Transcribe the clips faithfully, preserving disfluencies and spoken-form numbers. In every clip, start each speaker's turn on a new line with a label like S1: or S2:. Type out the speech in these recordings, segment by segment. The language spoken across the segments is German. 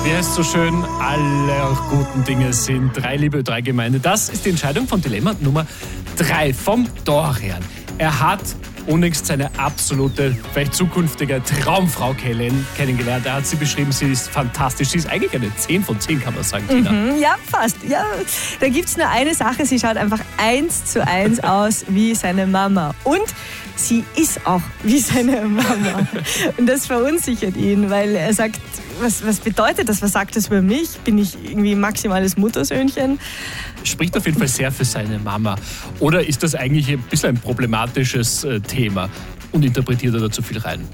S1: Wie heißt so schön, alle guten Dinge sind drei Liebe, drei Gemeinde. Das ist die Entscheidung von Dilemma Nummer drei vom Dorian. Er hat unlängst seine absolute, vielleicht zukünftige Traumfrau kennengelernt. Er hat sie beschrieben, sie ist fantastisch. Sie ist eigentlich eine zehn von zehn, kann man sagen, Tina.
S2: Mhm, ja, fast. Ja, da gibt es nur eine Sache, sie schaut einfach eins zu eins aus wie seine Mama. Und sie ist auch wie seine Mama. Und das verunsichert ihn, weil er sagt, was, was bedeutet das? Was sagt das über mich? Bin ich irgendwie maximales Muttersöhnchen?
S1: Spricht auf jeden Fall sehr für seine Mama. Oder ist das eigentlich ein bisschen ein problematisches äh, Thema und interpretiert er da zu viel rein?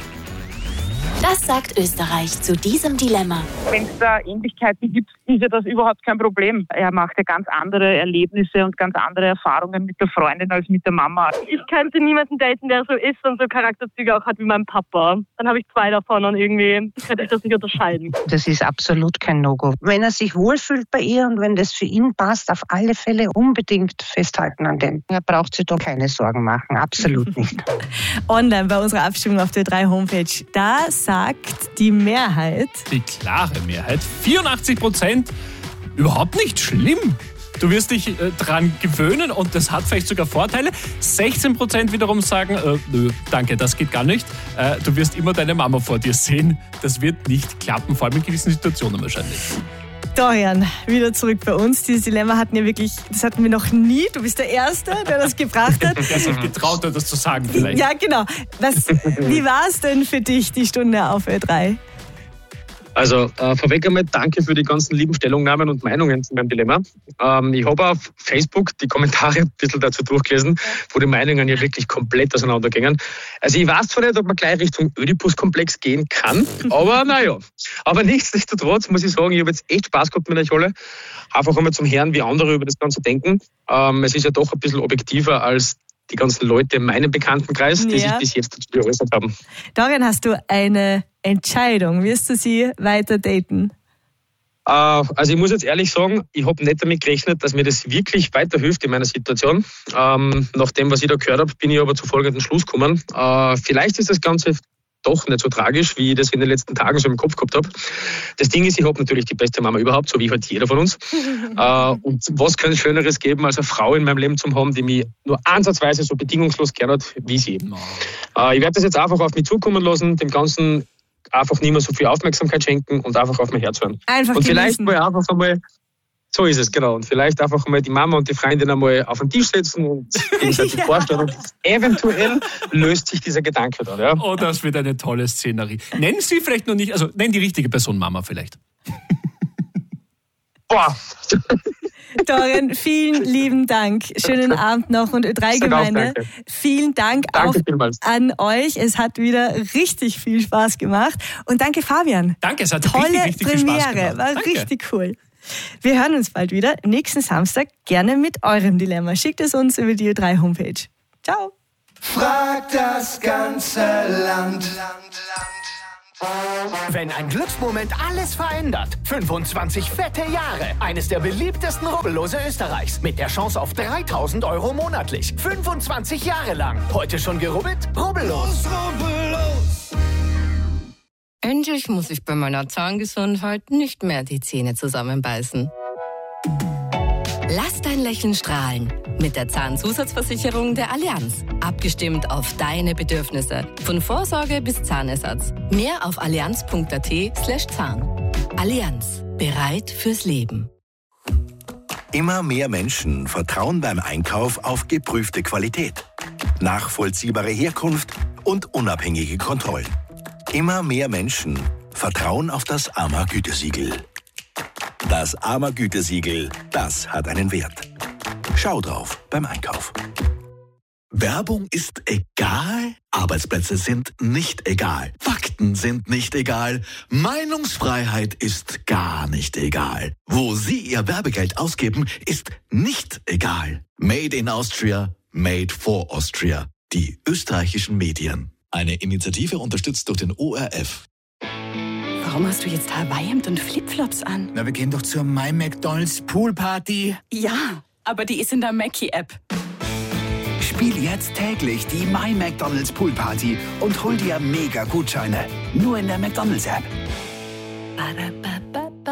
S3: Das sagt Österreich zu diesem Dilemma.
S4: Wenn es da Ähnlichkeiten gibt, ist ja das überhaupt kein Problem. Er macht ja ganz andere Erlebnisse und ganz andere Erfahrungen mit der Freundin als mit der Mama.
S5: Ich könnte niemanden daten, der so ist und so Charakterzüge auch hat wie mein Papa. Dann habe ich zwei davon und irgendwie könnte ich das nicht unterscheiden.
S6: Das ist absolut kein No-Go. Wenn er sich wohlfühlt bei ihr und wenn das für ihn passt, auf alle Fälle unbedingt festhalten an dem. Er braucht sich doch keine Sorgen machen, absolut nicht.
S2: Online bei unserer Abstimmung auf der drei Homepage, da sagt die Mehrheit,
S1: die klare Mehrheit, vierundachtzig Prozent, überhaupt nicht schlimm. Du wirst dich äh, dran gewöhnen und das hat vielleicht sogar Vorteile. sechzehn Prozent wiederum sagen, äh, nö, danke, das geht gar nicht. Äh, du wirst immer deine Mama vor dir sehen. Das wird nicht klappen, vor allem in gewissen Situationen wahrscheinlich.
S2: Dorian, wieder zurück bei uns. Dieses Dilemma hatten wir wirklich, das hatten wir noch nie. Du bist der Erste, der das gebracht hat.
S1: Der sich getraut hat, das zu sagen vielleicht.
S2: Ja, genau. Was, wie war es denn für dich, die Stunde auf Ö drei?
S7: Also äh, vorweg einmal danke für die ganzen lieben Stellungnahmen und Meinungen zu meinem Dilemma. Ähm, ich habe auf Facebook die Kommentare ein bisschen dazu durchgelesen, wo die Meinungen ja wirklich komplett auseinandergingen. Also ich weiß zwar nicht, ob man gleich Richtung Ödipus-Komplex gehen kann, aber naja. Aber nichtsdestotrotz muss ich sagen, ich habe jetzt echt Spaß gehabt mit euch alle. Einfach einmal zum Hören, wie andere über das Ganze denken. Ähm, es ist ja doch ein bisschen objektiver als die ganzen Leute in meinem Bekanntenkreis, die ja. sich bis jetzt dazu geäußert haben.
S2: Dorian, hast du eine Entscheidung? Wirst du sie weiter daten?
S7: Äh, also ich muss jetzt ehrlich sagen, ich habe nicht damit gerechnet, dass mir das wirklich weiterhilft in meiner Situation. Ähm, nach dem, was ich da gehört habe, bin ich aber zu folgendem Schluss gekommen. Äh, vielleicht ist das Ganze doch nicht so tragisch, wie ich das in den letzten Tagen so im Kopf gehabt habe. Das Ding ist, ich habe natürlich die beste Mama überhaupt, so wie halt jeder von uns. äh, und was kann es Schöneres geben, als eine Frau in meinem Leben zu haben, die mich nur ansatzweise so bedingungslos gern hat, wie sie. Äh, ich werde das jetzt einfach auf mich zukommen lassen, dem Ganzen einfach nicht mehr so viel Aufmerksamkeit schenken und einfach auf mein Herz hören.
S2: Einfach
S7: und
S2: genießen.
S7: Vielleicht mal einfach einmal, so ist es, genau. Und vielleicht einfach mal die Mama und die Freundin einmal auf den Tisch setzen und gegenseitig ja. vorstellen. Und eventuell löst sich dieser Gedanke dann. Ja.
S1: Oh, das wird eine tolle Szenerie. Nennen Sie vielleicht noch nicht, also nennen die richtige Person Mama vielleicht.
S7: Boah.
S2: Dorian, vielen lieben Dank. Schönen Abend noch und Ö drei Gemeinde. Vielen Dank
S7: danke
S2: auch
S7: vielmals.
S2: an euch. Es hat wieder richtig viel Spaß gemacht. Und danke Fabian.
S1: Danke, es hat
S2: Tolle
S1: richtig, richtig
S2: Premiere.
S1: viel Spaß gemacht.
S2: War
S1: danke.
S2: richtig cool. Wir hören uns bald wieder. Nächsten Samstag gerne mit eurem Dilemma. Schickt es uns über die Ö drei Homepage. Ciao.
S8: Frag das ganze Land.
S9: Wenn ein Glücksmoment alles verändert. fünfundzwanzig fette Jahre. Eines der beliebtesten Rubbellose Österreichs. Mit der Chance auf dreitausend Euro monatlich. fünfundzwanzig Jahre lang. Heute schon gerubbelt? Rubbellos.
S8: Rubbellos.
S10: Endlich muss ich bei meiner Zahngesundheit nicht mehr die Zähne zusammenbeißen. Lass dein Lächeln strahlen. Mit der Zahnzusatzversicherung der Allianz. Abgestimmt auf deine Bedürfnisse. Von Vorsorge bis Zahnersatz. Mehr auf allianz.at slash Zahn. Allianz. Bereit fürs Leben.
S11: Immer mehr Menschen vertrauen beim Einkauf auf geprüfte Qualität, nachvollziehbare Herkunft und unabhängige Kontrollen. Immer mehr Menschen vertrauen auf das A M A-Gütesiegel. Das A M A-Gütesiegel, das hat einen Wert. Schau drauf beim Einkauf.
S12: Werbung ist egal, Arbeitsplätze sind nicht egal, Fakten sind nicht egal, Meinungsfreiheit ist gar nicht egal. Wo Sie Ihr Werbegeld ausgeben, ist nicht egal. Made in Austria, made for Austria. Die österreichischen Medien. Eine Initiative unterstützt durch den O R F.
S13: Warum hast du jetzt Hawaii-Hemd und Flipflops an?
S14: Na, wir gehen doch zur My McDonald's Poolparty.
S13: Ja, aber die ist in der Mackie-App.
S14: Spiel jetzt täglich die My McDonald's Poolparty und hol dir Mega-Gutscheine. Nur in der McDonald's-App.
S13: Ba-da-ba-ba-ba.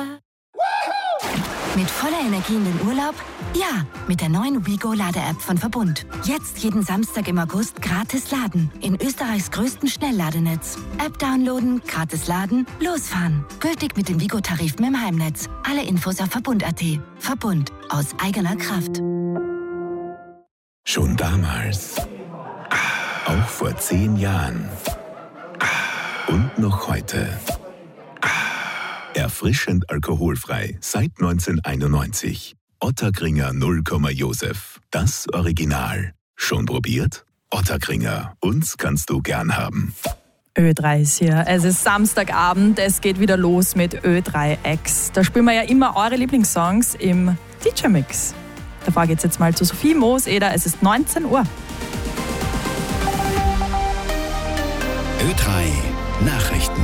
S15: Mit voller Energie in den Urlaub? Ja, mit der neuen WeGo-Lade-App von Verbund. Jetzt jeden Samstag im August gratis laden. In Österreichs größten Schnellladenetz. App downloaden, gratis laden, losfahren. Gültig mit den WeGo-Tarifen im Heimnetz. Alle Infos auf Verbund punkt at. Verbund. Aus eigener Kraft.
S16: Schon damals. Auch vor zehn Jahren. Und noch heute. Erfrischend alkoholfrei seit neunzehnhunderteinundneunzig. Ottakringer null Komma Josef. Das Original. Schon probiert? Ottakringer. Uns kannst du gern haben.
S17: Ö drei ist hier. Es ist Samstagabend, es geht wieder los mit Ö drei X. Da spielen wir ja immer eure Lieblingssongs im D J-Mix. Davor geht's jetzt mal zu Sophie Moos-Eder. Es ist neunzehn Uhr.
S11: Ö drei Nachrichten.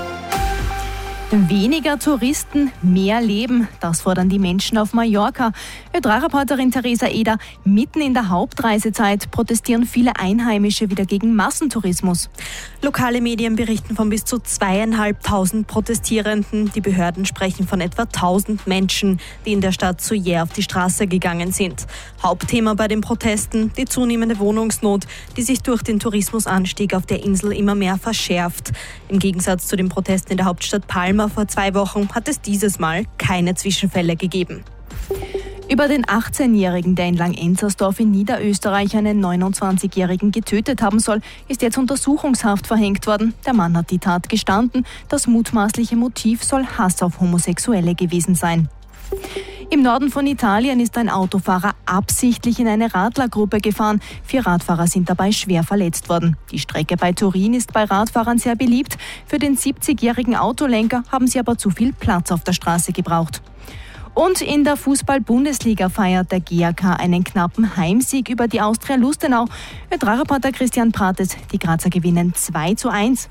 S18: Weniger Touristen, mehr Leben, das fordern die Menschen auf Mallorca. Ö drei Reporterin Theresa Eder, mitten in der Hauptreisezeit protestieren viele Einheimische wieder gegen Massentourismus.
S19: Lokale Medien berichten von bis zu zweieinhalbtausend Protestierenden. Die Behörden sprechen von etwa tausend Menschen, die in der Stadt Sóller auf die Straße gegangen sind. Hauptthema bei den Protesten die zunehmende Wohnungsnot, die sich durch den Tourismusanstieg auf der Insel immer mehr verschärft. Im Gegensatz zu den Protesten in der Hauptstadt Palma vor zwei Wochen hat es dieses Mal keine Zwischenfälle gegeben.
S18: Über den achtzehnjährigen, der in Langenzersdorf in Niederösterreich einen neunundzwanzigjährigen getötet haben soll, ist jetzt Untersuchungshaft verhängt worden. Der Mann hat die Tat gestanden. Das mutmaßliche Motiv soll Hass auf Homosexuelle gewesen sein. Im Norden von Italien ist ein Autofahrer absichtlich in eine Radlergruppe gefahren. Vier Radfahrer sind dabei schwer verletzt worden. Die Strecke bei Turin ist bei Radfahrern sehr beliebt. Für den siebzigjährigen Autolenker haben sie aber zu viel Platz auf der Straße gebraucht. Und in der Fußball-Bundesliga feiert der G A K einen knappen Heimsieg über die Austria Lustenau. Ö drei Reporter Christian Prates, die Grazer gewinnen zwei zu eins.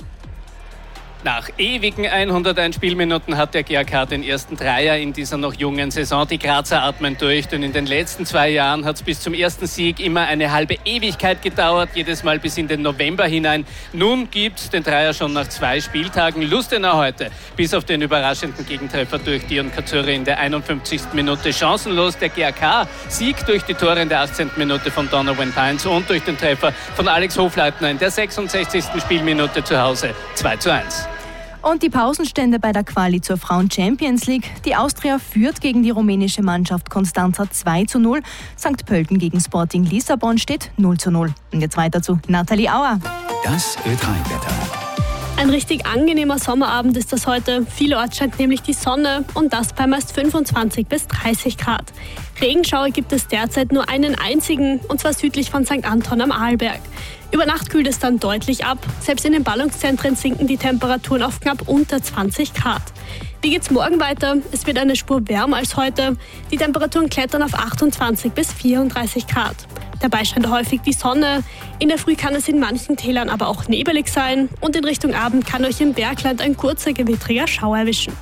S20: Nach ewigen hunderteins Spielminuten hat der G A K den ersten Dreier in dieser noch jungen Saison. Die Grazer atmen durch, denn in den letzten zwei Jahren hat es bis zum ersten Sieg immer eine halbe Ewigkeit gedauert, jedes Mal bis in den November hinein. Nun gibt es den Dreier schon nach zwei Spieltagen. Lustenau heute, bis auf den überraschenden Gegentreffer durch Dion Kazuri in der einundfünfzigsten Minute chancenlos. Der G A K siegt durch die Tore in der achtzehnten Minute von Donovan Pines und durch den Treffer von Alex Hofleitner in der sechsundsechzigsten Spielminute zu Hause zwei zu eins.
S18: Und die Pausenstände bei der Quali zur Frauen-Champions League. Die Austria führt gegen die rumänische Mannschaft Constanța zwei zu null. Sankt Pölten gegen Sporting Lissabon steht null zu null. Und jetzt weiter zu Nathalie Auer.
S14: Das Ö drei Wetter.
S5: Ein richtig angenehmer Sommerabend ist das heute. Vielorts scheint nämlich die Sonne und das bei meist fünfundzwanzig bis dreißig Grad. Regenschauer gibt es derzeit nur einen einzigen, und zwar südlich von Sankt Anton am Arlberg. Über Nacht kühlt es dann deutlich ab. Selbst in den Ballungszentren sinken die Temperaturen auf knapp unter zwanzig Grad. Wie geht's morgen weiter? Es wird eine Spur wärmer als heute. Die Temperaturen klettern auf achtundzwanzig bis vierunddreißig Grad. Dabei scheint häufig die Sonne. In der Früh kann es in manchen Tälern aber auch nebelig sein. Und in Richtung Abend kann euch im Bergland ein kurzer gewittriger Schauer erwischen.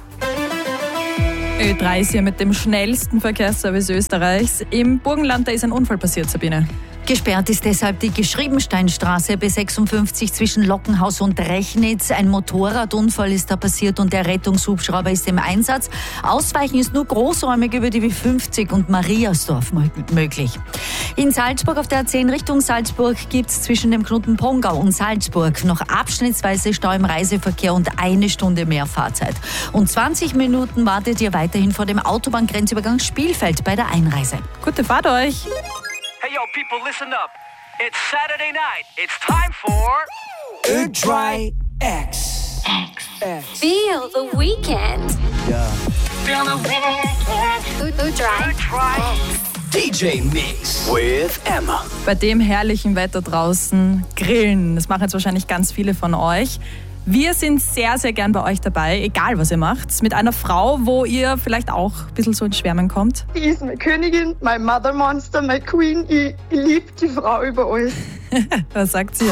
S17: Ö drei ist hier mit dem schnellsten Verkehrsservice Österreichs. Im Burgenland da ist ein Unfall passiert, Sabine.
S21: Gesperrt ist deshalb die Geschriebensteinstraße B sechsundfünfzig zwischen Lockenhaus und Rechnitz. Ein Motorradunfall ist da passiert und der Rettungshubschrauber ist im Einsatz. Ausweichen ist nur großräumig über die B fünfzig und Mariasdorf möglich. In Salzburg auf der A zehn Richtung Salzburg gibt es zwischen dem Knoten Pongau und Salzburg noch abschnittsweise Stau im Reiseverkehr und eine Stunde mehr Fahrzeit. Und zwanzig Minuten wartet ihr weiterhin vor dem Autobahngrenzübergang Spielfeld bei der Einreise.
S17: Gute Fahrt euch!
S22: Hey yo, people, listen up. It's Saturday night. It's time for
S8: Ö drei X.
S3: X. Feel the weekend.
S8: Yeah.
S22: Feel the weekend.
S3: Ö drei X.
S8: D J Mix with Emma.
S17: Bei dem herrlichen Wetter draußen grillen. Das machen jetzt wahrscheinlich ganz viele von euch. Wir sind sehr, sehr gern bei euch dabei, egal was ihr macht. Mit einer Frau, wo ihr vielleicht auch ein bisschen so ins Schwärmen kommt.
S23: Die ist meine Königin, mein Mother Monster, meine Queen. Ich, ich liebe die Frau über alles.
S17: Was sagt sie?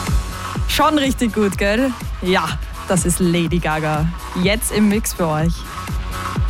S17: Schon richtig gut, gell? Ja, das ist Lady Gaga. Jetzt im Mix für euch.